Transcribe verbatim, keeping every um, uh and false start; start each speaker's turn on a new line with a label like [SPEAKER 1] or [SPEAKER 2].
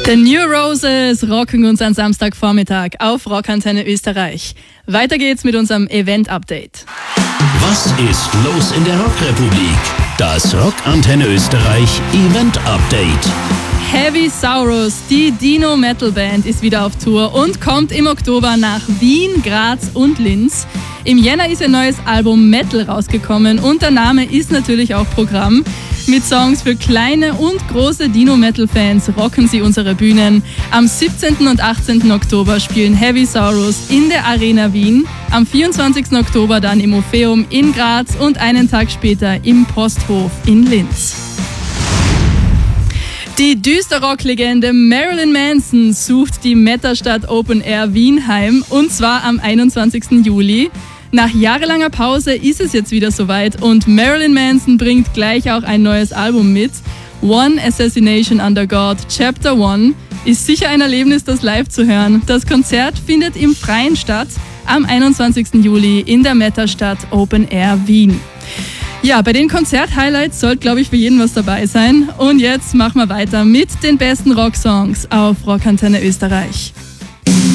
[SPEAKER 1] The New Roses rocken uns am Samstagvormittag auf Rockantenne Österreich. Weiter geht's mit unserem Event-Update.
[SPEAKER 2] Was ist los in der Rockrepublik? Das Rockantenne Österreich Event-Update.
[SPEAKER 1] Heavy Saurus, die Dino-Metal-Band, ist wieder auf Tour und kommt im Oktober nach Wien, Graz und Linz. Im Jänner ist ihr neues Album Metal rausgekommen und der Name ist natürlich auch Programm. Mit Songs für kleine und große Dino-Metal-Fans rocken sie unsere Bühnen. Am siebzehnten und achtzehnten Oktober spielen Heavy Saurus in der Arena Wien, am vierundzwanzigsten Oktober dann im Orpheum in Graz und einen Tag später im Posthof in Linz. Die Düsterrock-Legende Marilyn Manson sucht die Meta-Stadt Open Air Wien heim, und zwar am einundzwanzigsten Juli. Nach jahrelanger Pause ist es jetzt wieder soweit und Marilyn Manson bringt gleich auch ein neues Album mit. One Assassination Under God Chapter One ist sicher ein Erlebnis, das live zu hören. Das Konzert findet im Freien statt am einundzwanzigsten Juli in der Meta-Stadt Open Air Wien. Ja, bei den Konzert-Highlights sollte, glaube ich, für jeden was dabei sein. Und jetzt machen wir weiter mit den besten Rocksongs auf Rockantenne Österreich.